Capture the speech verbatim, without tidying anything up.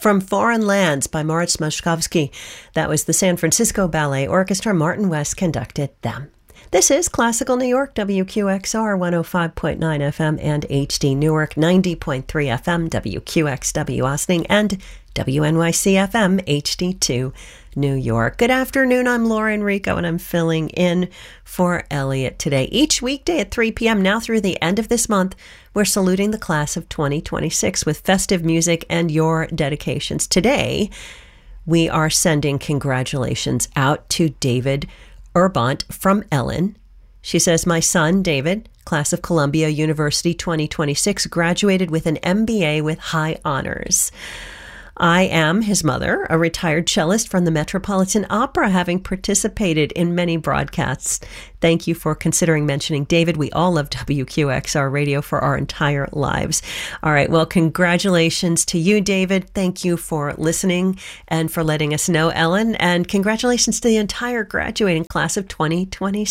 From Foreign Lands by Moritz Moszkowski. That was the San Francisco Ballet Orchestra. Martin West conducted them. This is Classical New York, W Q X R one oh five point nine F M and H D Newark, ninety point three F M, W Q X W Austin, and W N Y C F M, H D two New York. Good afternoon, I'm Laura Enrico, and I'm filling in for Elliot today. Each weekday at three p.m. now through the end of this month, we're saluting the class of twenty twenty-six with festive music and your dedications. Today, we are sending congratulations out to David Urbont from Ellen. She says, my son, David, class of Columbia University twenty twenty-six, graduated with an M B A with high honors. I am his mother, a retired cellist from the Metropolitan Opera, having participated in many broadcasts. Thank you for considering mentioning David. We all love W Q X R radio for our entire lives. All right, well, congratulations to you, David. Thank you for listening and for letting us know, Ellen. And congratulations to the entire graduating class of twenty twenty-six.